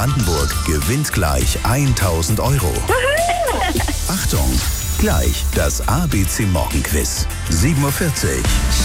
Brandenburg gewinnt gleich 1.000 Euro. Achtung, gleich das ABC Morgenquiz. 7:40 Uhr.